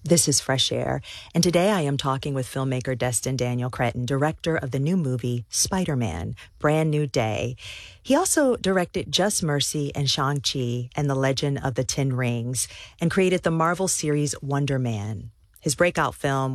This is Fresh Air, and today I am talking with filmmaker Destin Daniel Cretton, director of the new movie Spider-Man, Brand New Day. He also directed Just Mercy and Shang-Chi and the Legend of the Ten Rings, and created the Marvel series Wonder Man. His breakout film